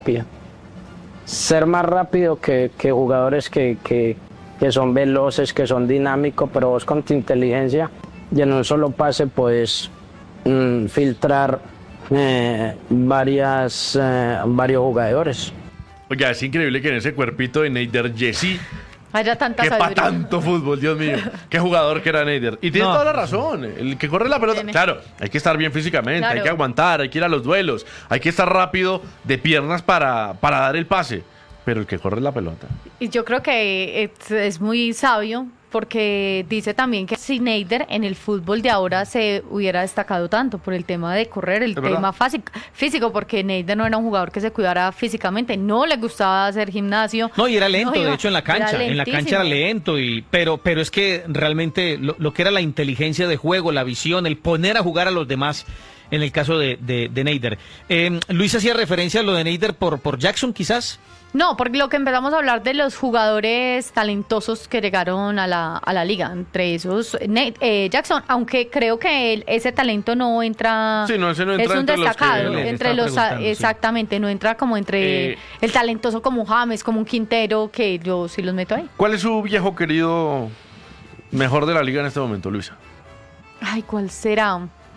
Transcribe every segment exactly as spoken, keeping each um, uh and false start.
rápido. Ser más rápido que, que jugadores que, que, que son veloces, que son dinámicos, pero vos con tu inteligencia y en un solo pase puedes mm, filtrar eh, varias, eh, varios jugadores. Oiga, es increíble que en ese cuerpito de Neider Jesse haya tanta que para sabiduría. tanto fútbol, Dios mío. Qué jugador que era Neider. Y tiene No. toda la razón. El que corre la pelota. Tiene. Claro, hay que estar bien físicamente, Claro. hay que aguantar, hay que ir a los duelos, hay que estar rápido de piernas para, para dar el pase. Pero el que corre la pelota. Y yo creo que es, es muy sabio porque dice también que si Neider en el fútbol de ahora se hubiera destacado tanto por el tema de correr, el Es tema verdad. fásico, físico, porque Neider no era un jugador que se cuidara físicamente, no le gustaba hacer gimnasio. No, y era lento, No iba- de hecho, en la cancha. era En la cancha era lentísimo. lento, y, pero, pero es que realmente lo, lo que era la inteligencia de juego, la visión, el poner a jugar a los demás, en el caso de, de, de Neider. Eh, Luis hacía referencia a lo de Neider por, por Jackson, quizás. No, porque lo que empezamos a hablar de los jugadores talentosos que llegaron a la, a la liga, entre esos Nate, eh, Jackson, aunque creo que él- ese talento no entra, Sí, no, ese no entra es un entre los que destacado, les entre estaba los, preguntando, sí. exactamente, no entra como entre Eh, el talentoso como un James, como un Quintero, que yo sí los meto ahí. ¿Cuál es su viejo querido mejor de la liga en este momento, Luisa? Ay, ¿cuál será?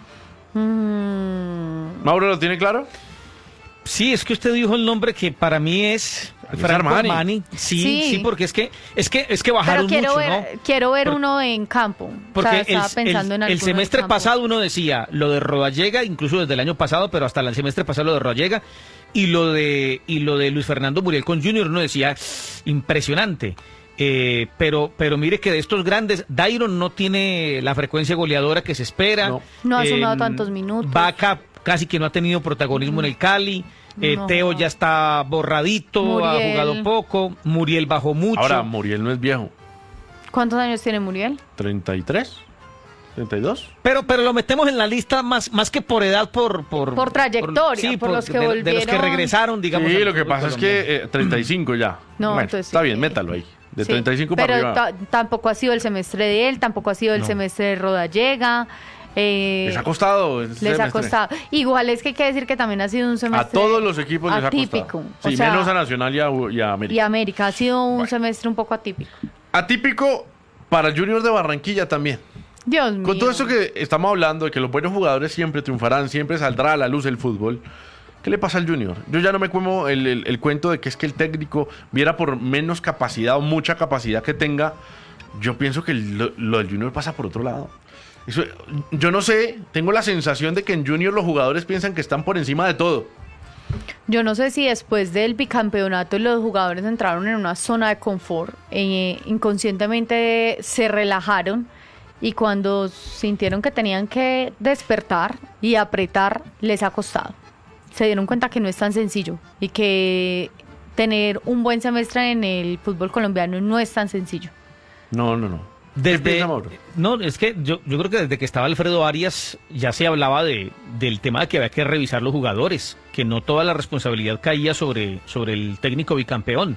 Mm, ¿Mauro lo tiene claro? Sí, es que usted dijo el nombre que para mí es Es Franco Armani. Armani. Sí, Sí. sí, porque es que es que es que pero bajaron quiero mucho, ver, ¿no? quiero ver Por- uno en campo. Porque o sea, el, estaba pensando el- en el alguno en semestre campo. pasado uno decía lo de Rodallega, incluso desde el año pasado, pero hasta el semestre pasado lo de Rodallega, y lo de y lo de Luis Fernando Muriel con Junior, uno decía impresionante. Eh, pero pero mire que de estos grandes, Dairon no tiene la frecuencia goleadora que se espera. No. No ha Eh, sumado tantos minutos. Vaca casi que no ha tenido protagonismo en el Cali. Eh, No. Teo ya está borradito, ha Muriel. jugado poco. Muriel bajó mucho. Ahora, Muriel no es viejo. ¿Cuántos años tiene Muriel? ¿treinta y tres? ¿treinta y dos? Pero, pero lo metemos en la lista más, más que por edad, por... Por, Por trayectoria, sí, por los que de, de los que volvieron. regresaron, digamos. Sí, al lo que fútbol pasa es colombiano. que eh, treinta y cinco ya. No, Bueno, entonces está sí. bien, métalo ahí. De Sí, treinta y cinco pero para arriba. ta- tampoco ha sido el semestre de él, tampoco ha sido el No. semestre de Rodallega. Eh, Les ha costado. este les ha semestre. costado. Igual es que hay que decir que también ha sido un semestre A todos los equipos les ha atípico. costado. O Sí, sea, menos a Nacional y a, y a América. y América. Ha sido un Bueno. semestre un poco atípico. Atípico para el Junior de Barranquilla también. Dios mío. Con todo esto que estamos hablando, de que los buenos jugadores siempre triunfarán, siempre saldrá a la luz el fútbol. ¿Qué le pasa al Junior? Yo ya no me como el, el- el cuento de que es que el técnico viera por menos capacidad o mucha capacidad que tenga. Yo pienso que lo, lo del Junior pasa por otro lado. Eso, yo no sé, tengo la sensación de que en Junior los jugadores piensan que están por encima de todo. Yo no sé si después del bicampeonato los jugadores entraron en una zona de confort, eh, inconscientemente se relajaron y cuando sintieron que tenían que despertar y apretar, les ha costado. Se dieron cuenta que no es tan sencillo y que tener un buen semestre en el fútbol colombiano no es tan sencillo. No, no, no. ¿Qué Desde, piensa Mauro? no, es que yo, yo creo que desde que estaba Alfredo Arias ya se hablaba de, del tema de que había que revisar los jugadores, que no toda la responsabilidad caía sobre, sobre el técnico bicampeón.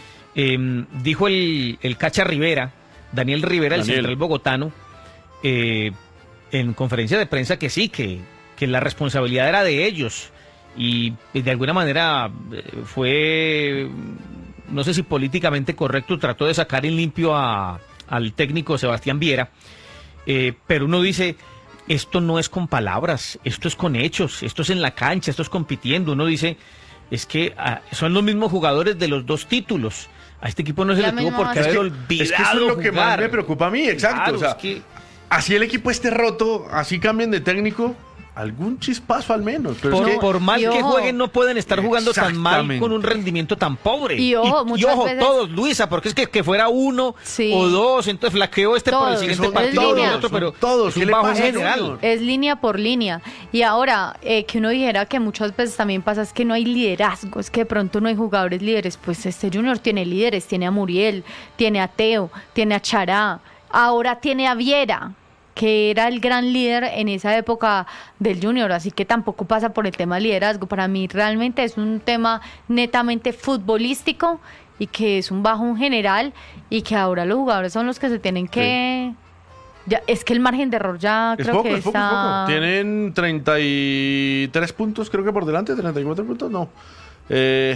Eh, dijo el, el Cacha Rivera, Daniel Rivera, el Daniel. central bogotano, eh, en conferencia de prensa que sí, que, que la responsabilidad era de ellos. Y eh, de alguna manera eh, fue, no sé si políticamente correcto, trató de sacar en limpio a, al técnico Sebastián Viera, eh, pero uno dice, esto no es con palabras, esto es con hechos, esto es en la cancha, esto es compitiendo. Uno dice, es que ah, son los mismos jugadores de los dos títulos. A este equipo no se La le tuvo misma por qué base. haber Es que, olvidado es que eso es lo que más jugar. me preocupa a mí, exacto. Claro, o sea, es que- así el equipo esté roto, así cambien de técnico, algún chispazo al menos. Pero Por, es que, por mal y que ojo. jueguen, no pueden estar jugando tan mal Exactamente. con un rendimiento tan pobre. Y ojo, muchas veces- todos, Luisa, porque es que, que fuera uno Sí. o dos, entonces flaqueó este por el Todos. siguiente Son partido todos, y el otro, son pero todos. es ¿Qué un le bajo pasa al general. Junior? Es línea por línea. Y ahora, eh, que uno dijera que muchas veces también pasa es que no hay liderazgo, es que de pronto no hay jugadores líderes. Pues este Junior tiene líderes, tiene a Muriel, tiene a Teo, tiene a Chará, ahora tiene a Viera, que era el gran líder en esa época del Junior, así que tampoco pasa por el tema de liderazgo. Para mí realmente es un tema netamente futbolístico y que es un bajón general y que ahora los jugadores son los que se tienen que... Ya, es que el margen de error ya es creo poco, que es poco, es está... poco. Tienen treinta y tres puntos, creo que por delante, treinta y cuatro puntos, no. Eh,